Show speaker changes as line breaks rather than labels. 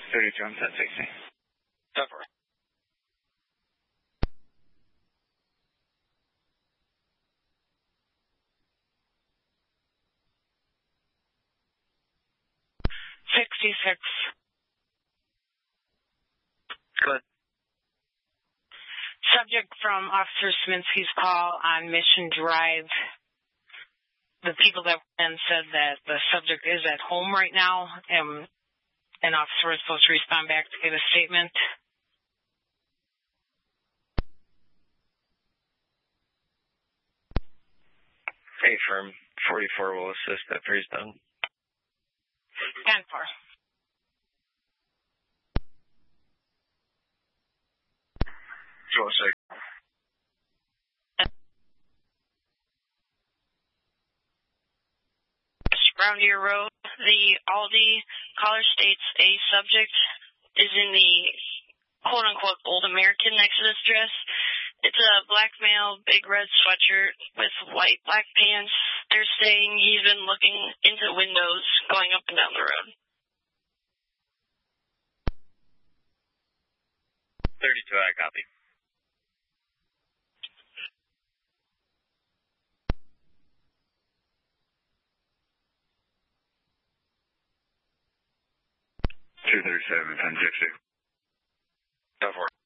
32 on 1060.
Suffer. Good.
Subject from Officer Sminsky's call on Mission Drive. The people that went in said that the subject is at home right now, and an officer was supposed to respond back to get a statement.
A firm 44 will assist after he's done.
10-4. Roundier Road, the Aldi caller states a subject is in the quote-unquote old American Exodus dress. It's a black male, big red sweatshirt with white black pants. They're saying he's been looking into windows going up and down the road.
32, I copy.
Two 37, 1060.
Go for it.